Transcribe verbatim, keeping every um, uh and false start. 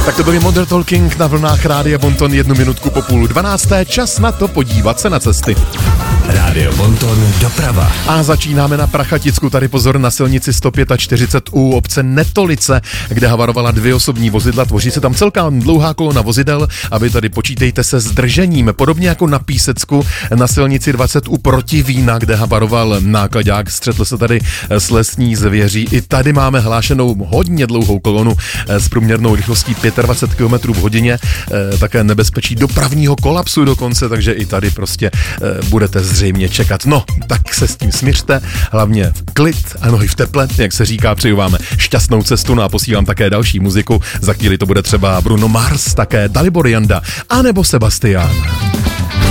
Tak to byly Modern Talking na vlnách Rádia Bonton jednu minutku po půl dvanácté. Čas na to podívat se na cesty. Rádio Bonton doprava. A začínáme na Prachaticku, tady pozor na silnici sto čtyřicet pět u obce Netolice, kde havarovala dvě osobní vozidla, tvoří se tam celká dlouhá kolona vozidel a vy tady počítejte se zdržením. Podobně jako na Písecku na silnici dvacet u Protivína, kde havaroval nákladák, střetl se tady s lesní zvěří. I tady máme hlášenou hodně dlouhou kolonu s průměrnou rychlostí dvacet pět kilometrů v hodině, také nebezpečí dopravního kolapsu dokonce, takže i tady prostě budete zřejmě čekat. No, tak se s tím smiřte, hlavně klid a nohy v teple, jak se říká, přeju vám šťastnou cestu, no a posílám také další muziku, za chvíli to bude třeba Bruno Mars, také Dalibor Janda, anebo Sebastian.